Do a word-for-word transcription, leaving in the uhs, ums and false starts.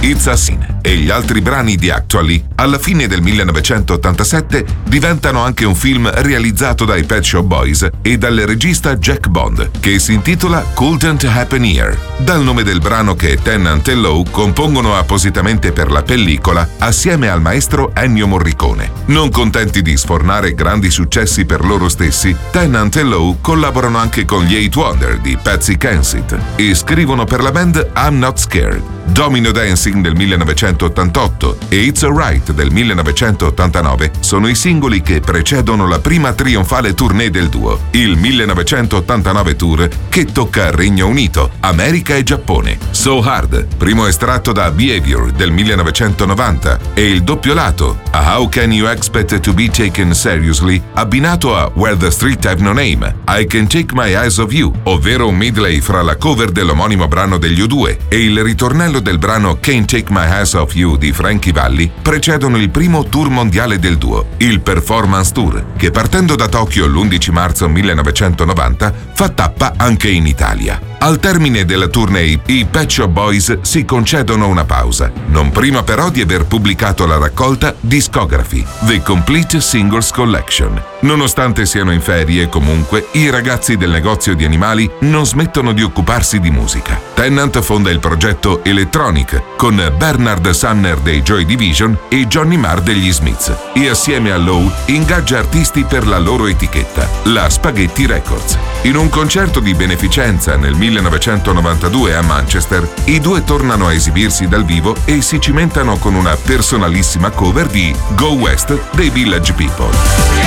It's a Sin e gli altri brani di Actually, alla fine del millenovecentottantasette diventano anche un film realizzato dai Pet Shop Boys e dal regista Jack Bond, che si intitola Couldn't Happen Here, dal nome del brano che Tennant e Lowe compongono appositamente per la pellicola assieme al maestro Ennio Morricone. Non contenti di sfornare grandi successi per loro stessi, Tennant e Lowe collaborano anche con gli Eight Wonder di Patsy Kensit e scrivono per la band I'm Not Scared. Domino Dancing del millenovecentottantotto e It's Alright del millenovecentottantanove sono i singoli che precedono la prima trionfale tournée del duo, il millenovecentottantanove Tour, che tocca il Regno Unito, America e Giappone. So Hard, primo estratto da Behavior del millenovecentonovanta, e il doppio lato, a How Can You Expect to Be Taken Seriously, abbinato a Where the Street Have No Name, I Can Take My Eyes Off You, ovvero un medley fra la cover dell'omonimo brano degli U due e il ritornello del brano Can't Take My Eyes Off You di Frankie Valli, precedono il primo tour mondiale del duo, il Performance Tour, che partendo da Tokyo l'undici marzo millenovecentonovanta fa tappa anche in Italia. Al termine della tournée, i Pet Shop Boys si concedono una pausa, non prima però di aver pubblicato la raccolta Discography, The Complete Singles Collection. Nonostante siano in ferie, comunque, i ragazzi del negozio di animali non smettono di occuparsi di musica. Tennant fonda il progetto Electronic con Bernard Sumner dei Joy Division e Johnny Marr degli Smiths e assieme a Lowe ingaggia artisti per la loro etichetta, la Spaghetti Records. In un concerto di beneficenza nel millenovecentonovantadue a Manchester, i due tornano a esibirsi dal vivo e si cimentano con una personalissima cover di Go West dei Village People.